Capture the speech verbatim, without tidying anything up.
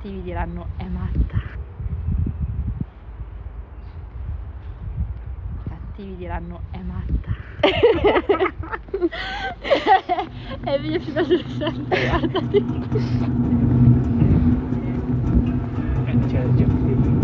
cattivi diranno è matta. Cattivi diranno è matta. È il video più interessante, guardati. Eh, c'è, c'è.